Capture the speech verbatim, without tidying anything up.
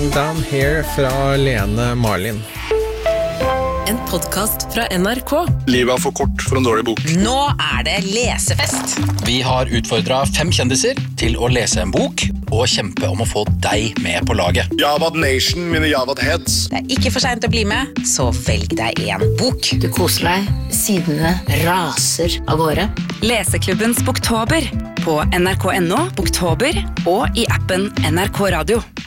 Down Here fra Lene Marlin. En podcast fra N R K. Livet er for kort for en dårlig bok. Nå er det lesefest. Vi har utfordret fem kjendiser til å lese en bok og kjempe om å få deg med på laget. Javad Nation, mine Javad Heads. Det er ikke for sent å bli med, så velg deg en bok. Du koser deg, sidene raser av gårde. Leseklubbens Boktober på N R K punktum N O, Boktober og i appen N R K Radio.